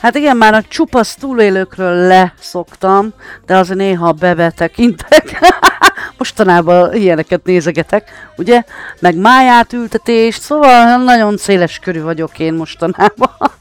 Hát igen, már a csupasz túlélőkről leszoktam, de azért néha bebetekintek. Mostanában ilyeneket nézegetek, ugye? Meg máját ültetés, szóval nagyon széles körű vagyok én mostanában.